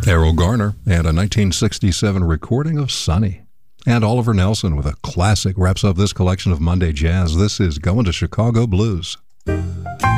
Errol Garner and a 1967 recording of Sunny. And Oliver Nelson with a classic wraps up this collection of Monday Jazz. This is Going to Chicago Blues.